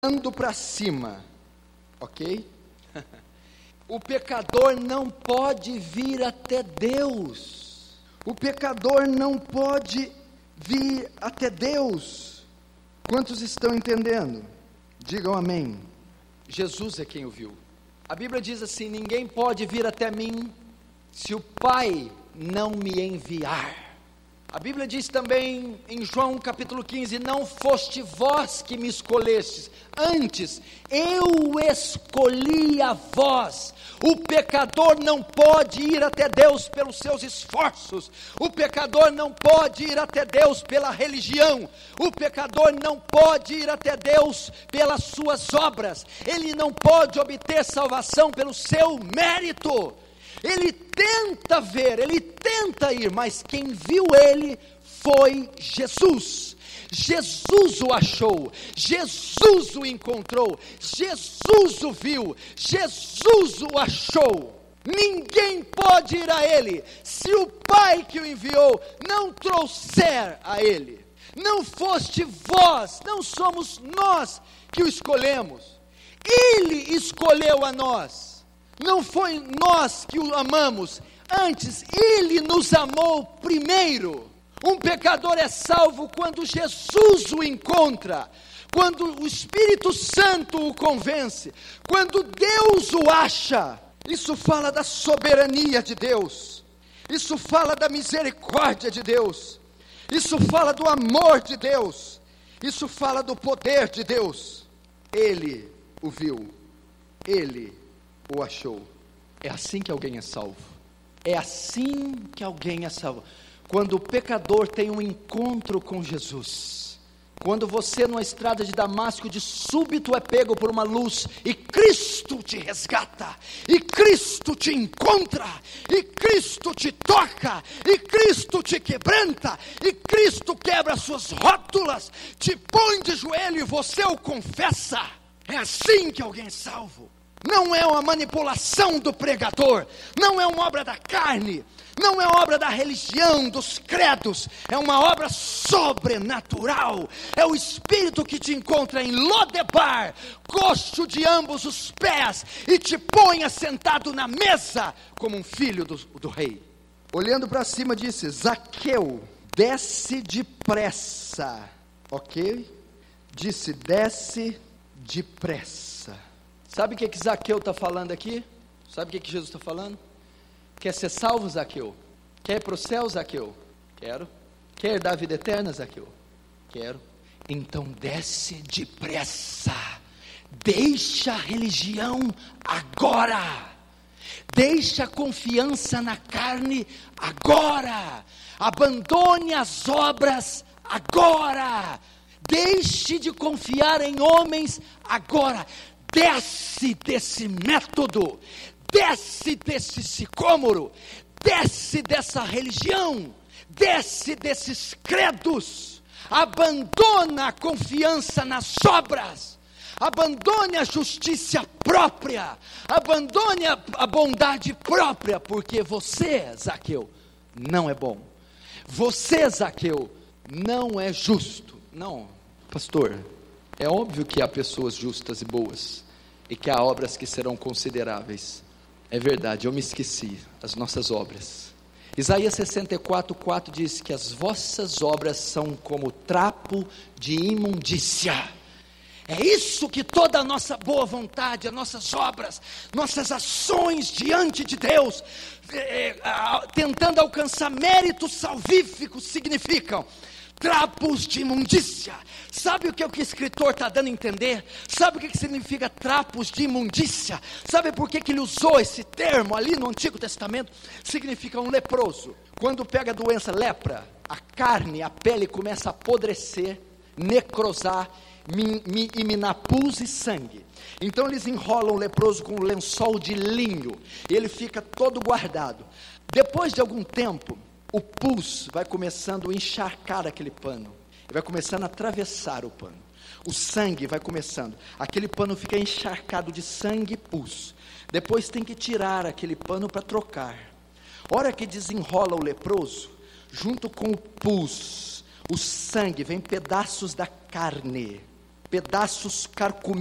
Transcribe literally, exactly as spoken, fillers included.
Olhando para cima, ok? O pecador não pode vir até Deus. O pecador não pode vir até Deus. Quantos estão entendendo? Digam amém. Jesus é quem o viu. A Bíblia diz assim: ninguém pode vir até mim se o Pai não me enviar. A Bíblia diz também em João capítulo quinze: não foste vós que me escolhestes, antes eu escolhi a vós. O pecador não pode ir até Deus pelos seus esforços, o pecador não pode ir até Deus pela religião, o pecador não pode ir até Deus pelas suas obras, ele não pode obter salvação pelo seu mérito. Ele tenta ver, ele tenta ir, mas quem viu ele foi Jesus. Jesus o achou, Jesus o encontrou, Jesus o viu, Jesus o achou. Ninguém pode ir a ele se o Pai que o enviou não trouxer a ele. Não foste vós, não somos nós que o escolhemos, ele escolheu a nós. Não foi nós que o amamos, antes ele nos amou primeiro. Um pecador é salvo quando Jesus o encontra, quando o Espírito Santo o convence, quando Deus o acha. Isso fala da soberania de Deus, isso fala da misericórdia de Deus, isso fala do amor de Deus, isso fala do poder de Deus. Ele o viu, ele o achou. É assim que alguém é salvo. É assim que alguém é salvo. Quando o pecador tem um encontro com Jesus. Quando você numa estrada de Damasco de súbito é pego por uma luz e Cristo te resgata, e Cristo te encontra, e Cristo te toca, e Cristo te quebranta, e Cristo quebra suas rótulas, te põe de joelho e você o confessa. É assim que alguém é salvo. Não é uma manipulação do pregador, não é uma obra da carne, não é obra da religião, dos credos, é uma obra sobrenatural. É o Espírito que te encontra em Lodebar, coxo de ambos os pés, e te põe assentado na mesa como um filho do, do rei. Olhando para cima disse: Zaqueu, desce depressa, ok? Disse: desce depressa. Sabe o que, que Zaqueu está falando aqui? Sabe o que, que Jesus está falando? Quer ser salvo, Zaqueu? Quer ir para o céu, Zaqueu? Quero. Quer dar a vida eterna, Zaqueu? Quero. Então desce depressa. Deixa a religião agora. Deixa a confiança na carne agora. Abandone as obras agora. Deixe de confiar em homens agora. Desce desse método, desce desse sicômoro, desce dessa religião, desce desses credos, abandona a confiança nas obras, abandone a justiça própria, abandone a, a bondade própria, porque você, Zaqueu, não é bom, você, Zaqueu, não é justo. Não, pastor, é óbvio que há pessoas justas e boas, e que há obras que serão consideráveis. É verdade, eu me esqueci, as nossas obras. Isaías sessenta e quatro, quatro diz que as vossas obras são como trapo de imundícia. É isso que toda a nossa boa vontade, as nossas obras, nossas ações diante de Deus, é, é, tentando alcançar méritos salvíficos, significam. Trapos de imundícia. Sabe o que, é o que o escritor está dando a entender? Sabe o que, que significa trapos de imundícia? Sabe por que, que ele usou esse termo ali no Antigo Testamento? Significa um leproso. Quando pega a doença lepra, a carne, a pele começa a apodrecer, necrosar, eminar pus e sangue. Então eles enrolam o leproso com um lençol de linho, e ele fica todo guardado. Depois de algum tempo, o pus vai começando a encharcar aquele pano, vai começando a atravessar o pano, o sangue vai começando, aquele pano fica encharcado de sangue e pus, depois tem que tirar aquele pano para trocar. Hora que desenrola o leproso, junto com o pus, o sangue, vem pedaços da carne, pedaços carcomidos